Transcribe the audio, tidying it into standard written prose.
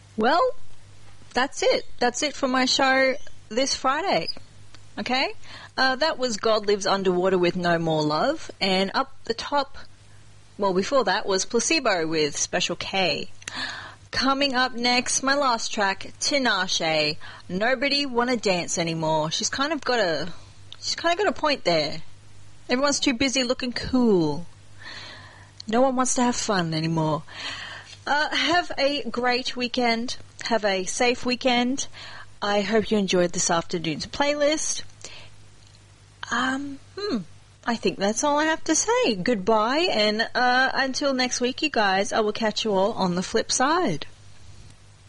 Well, that's it. That's it for my show this Friday. Okay? That was God Lives Underwater with No More Love. And up the top, well, before that was Placebo with Special K. Coming up next, my last track, Tinashe, Nobody Wanna Dance Anymore. She's kind of got a point there. Everyone's too busy looking cool. No one wants to have fun anymore. Have a great weekend. Have a safe weekend. I hope you enjoyed this afternoon's playlist. I think that's all I have to say. Goodbye, and until next week, you guys, I will catch you all on the flip side.